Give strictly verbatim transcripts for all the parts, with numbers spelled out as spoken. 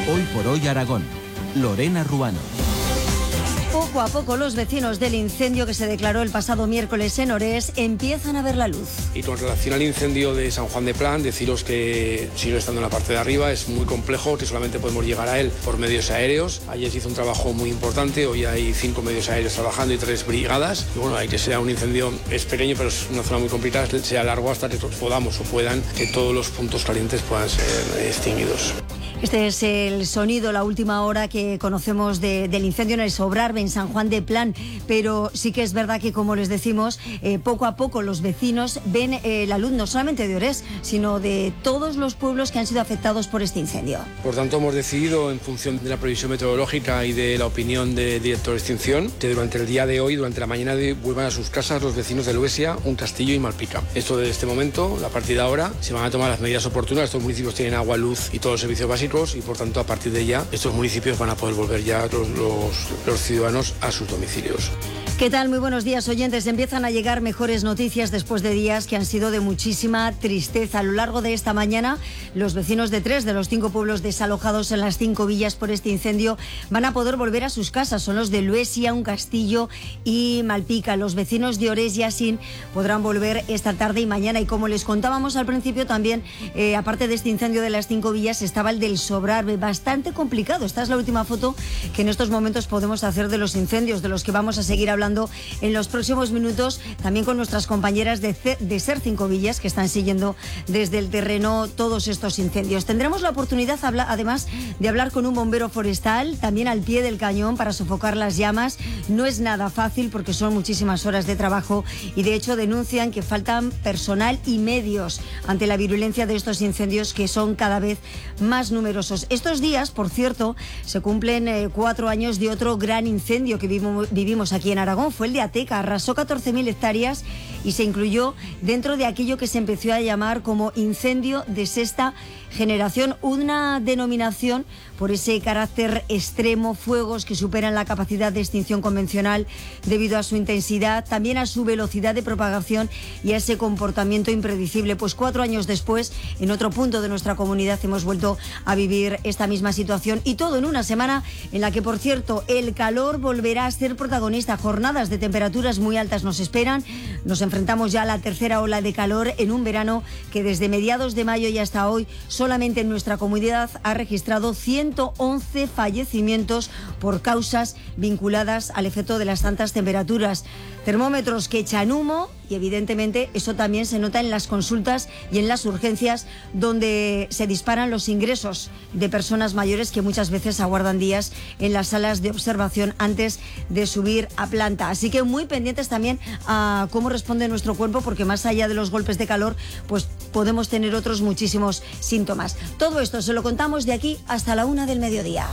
Hoy por hoy Aragón. Lorena Ruano. Poco a poco los vecinos del incendio que se declaró el pasado miércoles en Orés empiezan a ver la luz. Y con relación al incendio de San Juan de Plán, deciros que sigue estando en la parte de arriba, es muy complejo, que solamente podemos llegar a él por medios aéreos. Ayer se hizo un trabajo muy importante, hoy hay cinco medios aéreos trabajando y tres brigadas. Y bueno, hay que sea un incendio, es pequeño pero es una zona muy complicada, sea largo hasta que podamos o puedan que todos los puntos calientes puedan ser extinguidos. Este es el sonido, la última hora que conocemos de, del incendio en el Sobrarbe, en San Juan de Plán, pero sí que es verdad que, como les decimos, eh, poco a poco los vecinos ven eh, la luz no solamente de Orés, sino de todos los pueblos que han sido afectados por este incendio. Por tanto, hemos decidido, en función de la previsión meteorológica y de la opinión del director de extinción, que durante el día de hoy, durante la mañana de hoy, vuelvan a sus casas los vecinos de Luesia, Un Castillo y Malpica. Esto desde este momento, a partir de ahora, se van a tomar las medidas oportunas. Estos municipios tienen agua, luz y todos los servicios básicos, y por tanto a partir de ya estos municipios van a poder volver ya los, los, los ciudadanos a sus domicilios. ¿Qué tal? Muy buenos días, oyentes. Empiezan a llegar mejores noticias después de días que han sido de muchísima tristeza. A lo largo de esta mañana, los vecinos de tres de los cinco pueblos desalojados en las cinco villas por este incendio van a poder volver a sus casas. Son los de Luesia, Un Castillo y Malpica. Los vecinos de Orés y Asín podrán volver esta tarde y mañana. Y como les contábamos al principio, también, eh, aparte de este incendio de las cinco villas, estaba el del Sobrarbe, bastante complicado. Esta es la última foto que en estos momentos podemos hacer de los incendios, de los que vamos a seguir hablando en los próximos minutos, también con nuestras compañeras de, C de Ser Cinco Villas, que están siguiendo desde el terreno todos estos incendios. Tendremos la oportunidad, además, de hablar con un bombero forestal, también al pie del cañón, para sofocar las llamas. No es nada fácil porque son muchísimas horas de trabajo y, de hecho, denuncian que faltan personal y medios ante la virulencia de estos incendios, que son cada vez más numerosos. Estos días, por cierto, se cumplen eh, cuatro años de otro gran incendio que vivimos, vivimos aquí en Aragón. Fue el de Ateca, arrasó catorce mil hectáreas y se incluyó dentro de aquello que se empezó a llamar como incendio de sexta generación, una denominación por ese carácter extremo, fuegos que superan la capacidad de extinción convencional debido a su intensidad, también a su velocidad de propagación y a ese comportamiento impredecible. Pues cuatro años después, en otro punto de nuestra comunidad, hemos vuelto a vivir esta misma situación, y todo en una semana en la que, por cierto, el calor volverá a ser protagonista. Jornadas de temperaturas muy altas nos esperan. Nos enfrentamos ya a la tercera ola de calor en un verano que desde mediados de mayo y hasta hoy solamente en nuestra comunidad ha registrado ciento once fallecimientos por causas vinculadas al efecto de las altas temperaturas. Termómetros que echan humo y, evidentemente, eso también se nota en las consultas y en las urgencias, donde se disparan los ingresos de personas mayores que muchas veces aguardan días en las salas de observación antes de subir a planta. Así que muy pendientes también a cómo responde nuestro cuerpo, porque más allá de los golpes de calor, pues podemos tener otros muchísimos síntomas. Todo esto se lo contamos de aquí hasta la una del mediodía.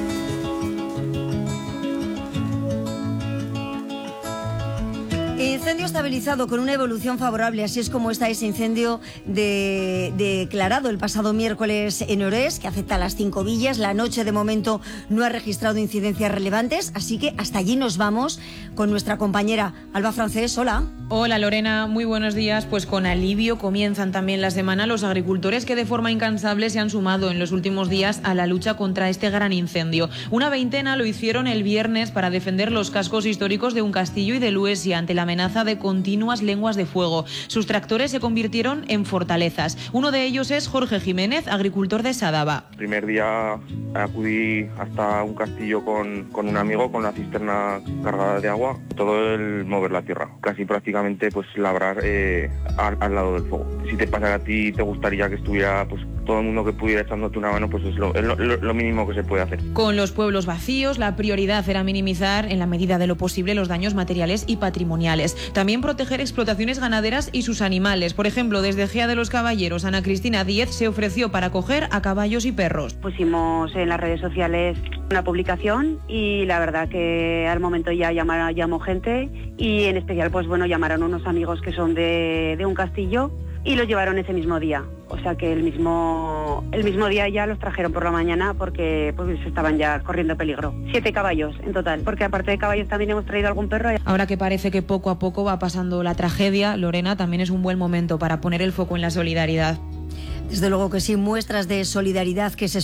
Incendio estabilizado con una evolución favorable, así es como está ese incendio de, declarado el pasado miércoles en Orés, que afecta a las cinco villas. La noche, de momento, no ha registrado incidencias relevantes, así que hasta allí nos vamos con nuestra compañera Alba Francés. Hola. Hola Lorena, muy buenos días. Pues con alivio comienzan también la semana los agricultores que de forma incansable se han sumado en los últimos días a la lucha contra este gran incendio. Una veintena lo hicieron el viernes para defender los cascos históricos de Un Castillo y de Luesia ante la amenaza de continuas lenguas de fuego. Sus tractores se convirtieron en fortalezas. Uno de ellos es Jorge Jiménez, agricultor de Sadaba. El primer día acudí hasta Un Castillo con, con un amigo, con la cisterna cargada de agua, todo el mover la tierra, casi prácticamente pues labrar eh, al, al lado del fuego. Si te pasa a ti, te gustaría que estuviera pues todo el mundo que pudiera echándote una mano, pues es lo, es lo, lo mínimo que se puede hacer. Con los pueblos vacíos, la prioridad era minimizar en la medida de lo posible los daños materiales y patrimoniales. También proteger explotaciones ganaderas y sus animales. Por ejemplo, desde Gea de los Caballeros, Ana Cristina Díez se ofreció para acoger a caballos y perros. Pusimos en las redes sociales una publicación y la verdad que al momento ya llama, llamó gente, y en especial pues bueno llamaron unos amigos que son de, de Un Castillo y los llevaron ese mismo día. O sea que el mismo el mismo día ya los trajeron por la mañana porque pues estaban ya corriendo peligro. Siete caballos en total, porque aparte de caballos también hemos traído algún perro. Ahora que parece que poco a poco va pasando la tragedia, Lorena, también es un buen momento para poner el foco en la solidaridad. Desde luego que sí, muestras de solidaridad que se